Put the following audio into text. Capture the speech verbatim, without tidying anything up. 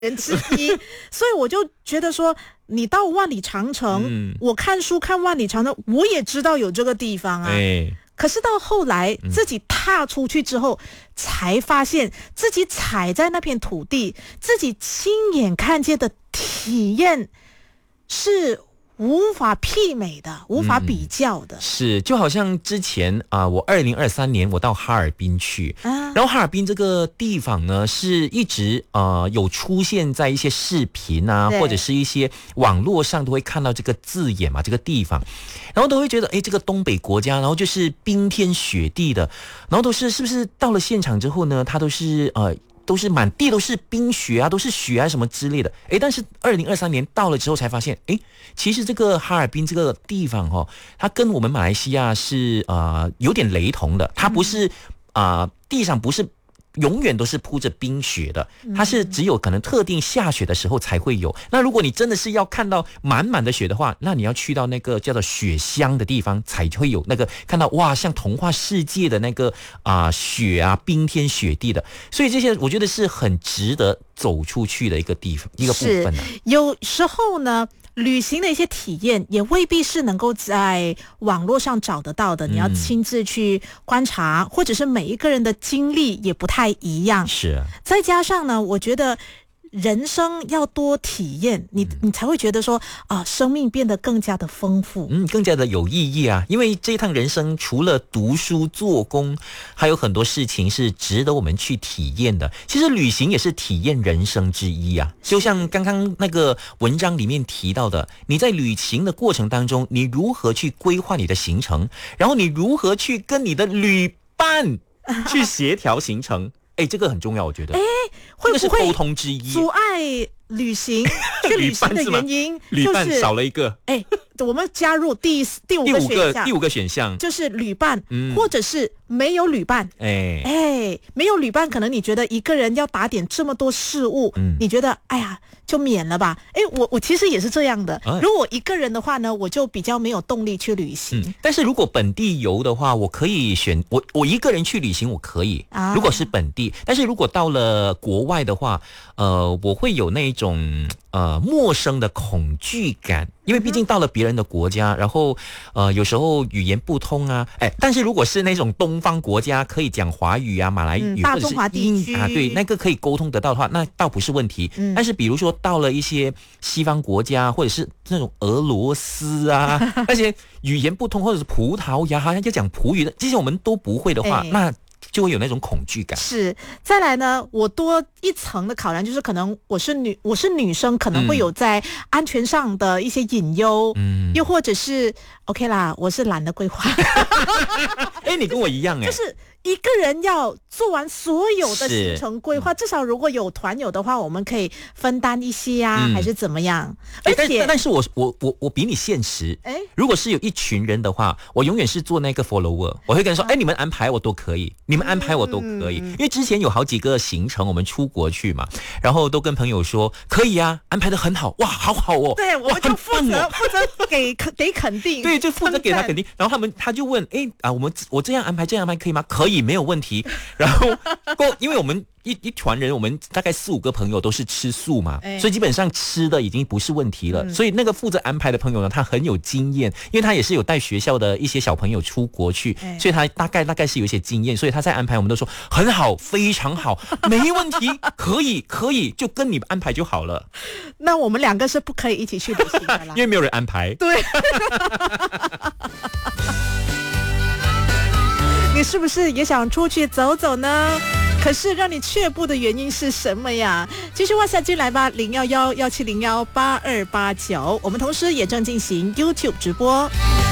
人之一，所以我就觉得说，你到万里长城，嗯、我看书看万里长城，我也知道有这个地方啊。 哎可是到后来自己踏出去之后，嗯、才发现自己踩在那片土地，自己亲眼看见的体验是无法媲美的，无法比较的。 嗯、是，就好像之前啊、呃，我二零二三年我到哈尔滨去，啊、然后哈尔滨这个地方呢，是一直呃有出现在一些视频啊，或者是一些网络上都会看到这个字眼嘛，这个地方，然后都会觉得，哎，这个东北国家，然后就是冰天雪地的，然后都是是不是到了现场之后呢，它都是呃。都是满地都是冰雪啊，都是雪啊什么之类的。诶，但是二零二三年到了之后才发现，诶，其实这个哈尔滨这个地方哦，它跟我们马来西亚是呃有点雷同的。它不是啊、呃、地上不是永远都是铺着冰雪的，它是只有可能特定下雪的时候才会有。那如果你真的是要看到满满的雪的话，那你要去到那个叫做雪乡的地方才会有那个看到哇像童话世界的那个啊、呃、雪啊冰天雪地的。所以这些我觉得是很值得走出去的一个地方一个部分、啊、 有时候呢旅行的一些体验也未必是能够在网络上找得到的，你要亲自去观察、嗯、或者是每一个人的经历也不太一样。 是， 再加上呢，我觉得人生要多体验，你你才会觉得说啊，生命变得更加的丰富， 嗯，更加的有意义啊。因为这一趟人生除了读书做工，还有很多事情是值得我们去体验的。其实旅行也是体验人生之一啊。就像刚刚那个文章里面提到的，你在旅行的过程当中，你如何去规划你的行程，然后你如何去跟你的旅伴去协调行程。哎，这个很重要，我觉得。哎， 会不会这个是沟通之一， 阻碍旅行去旅行的原因旅伴少了一个。 哎，我们加入第第五个选项， 第五个选项就是旅伴，嗯、或者是没有旅伴。 哎哎，没有旅伴，可能你觉得一个人要打点这么多事物，嗯、你觉得哎呀就免了吧。哎，我我其实也是这样的。哎、如果一个人的话呢，我就比较没有动力去旅行。 嗯、但是如果本地游的话，我可以选我我一个人去旅行，我可以。啊、如果是本地，但是如果到了国外的话，呃，我会有那种呃陌生的恐惧感。因为毕竟到了别人的国家，然后呃有时候语言不通啊，哎，但是如果是那种东方国家可以讲华语啊、马来语、嗯、 大中华地区啊，对，那个可以沟通得到的话，那倒不是问题。嗯、但是比如说到了一些西方国家，或者是那种俄罗斯啊，那些语言不通，或者是葡萄牙要讲葡语的，这些我们都不会的话，哎、那就会有那种恐惧感。 是，再来呢，我多一层的考量就是，可能我是女，我是女生，可能会有在安全上的一些隐忧，嗯，又或者是 OK 啦，我是懒得规划。 哎，你跟我一样哎、欸， 就是一个人要做完所有的行程规划，至少如果有团友的话，我们可以分担一些啊，嗯、还是怎么样？而且， 但, 但是我我我我比你现实。哎，如果是有一群人的话，我永远是做那个 follower， 我会跟人说，哎、啊，你们安排我都可以，你们安排我都可以。嗯、因为之前有好几个行程，我们出国去嘛，然后都跟朋友说可以啊，安排得很好，哇，好好哦。 对，我们就负责负责给给肯定， 对，就负责给他肯定。然后他们他就问，哎啊，我们我这样安排这样安排可以吗？可以，没有问题。然后，因为我们一一团人，我们大概四五个朋友都是吃素嘛，哎、所以基本上吃的已经不是问题了。嗯、所以那个负责安排的朋友呢，他很有经验，因为他也是有带学校的一些小朋友出国去，哎、所以他大概大概是有一些经验，所以他在安排我们都说很好，非常好，没问题，可以可以，就跟你安排就好了。 那我们两个是不可以一起去旅行的啦， 因为没有人安排。 对。你是不是也想出去走走呢？可是让你却步的原因是什么呀？继续 WhatsApp 进来吧，零一一一七零一八二八九。我们同时也正进行 YouTube 直播。